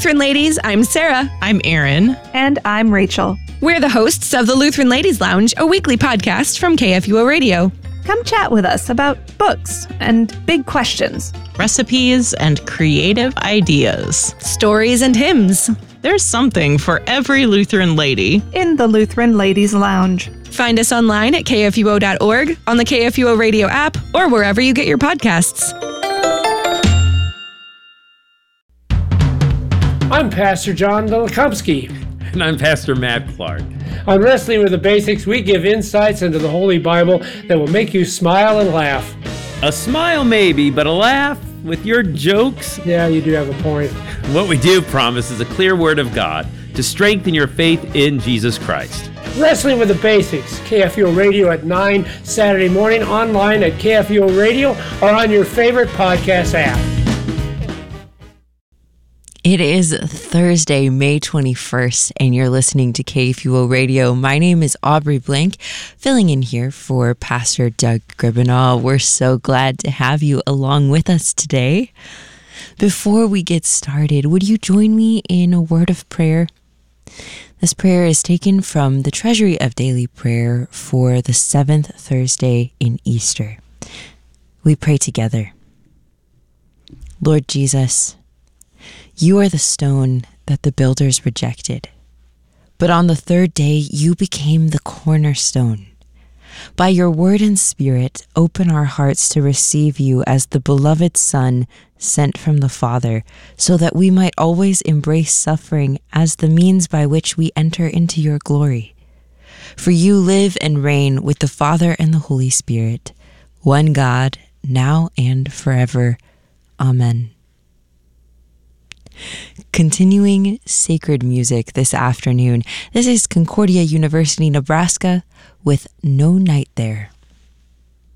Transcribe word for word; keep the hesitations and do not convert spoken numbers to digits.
Lutheran Ladies, I'm Sarah. I'm Erin. And I'm Rachel. We're the hosts of the Lutheran Ladies Lounge, a weekly podcast from K F U O Radio. Come chat with us about books and big questions, recipes and creative ideas, stories and hymns. There's something for every Lutheran lady in the Lutheran Ladies Lounge. Find us online at K F U O dot org, on the K F U O Radio app, or wherever you get your podcasts. I'm Pastor John Dolikovsky. And I'm Pastor Matt Clark. On Wrestling with the Basics, we give insights into the Holy Bible that will make you smile and laugh. A smile maybe, but a laugh with your jokes? Yeah, you do have a point. What we do promise is a clear word of God to strengthen your faith in Jesus Christ. Wrestling with the Basics, K F U O Radio at nine Saturday morning, online at K F U O Radio, or on your favorite podcast app. It is Thursday, May twenty-first, and you're listening to K F U O Radio. My name is Aubrey Blank, filling in here for Pastor Doug Gribbenall. We're so glad to have you along with us today. Before we get started, would you join me in a word of prayer? This prayer is taken from the Treasury of Daily Prayer for the seventh Thursday in Easter. We pray together. Lord Jesus, you are the stone that the builders rejected, but on the third day you became the cornerstone. By your word and spirit, open our hearts to receive you as the beloved Son sent from the Father, so that we might always embrace suffering as the means by which we enter into your glory. For you live and reign with the Father and the Holy Spirit, one God, now and forever. Amen. Continuing sacred music this afternoon, this is Concordia University, Nebraska with No Night There.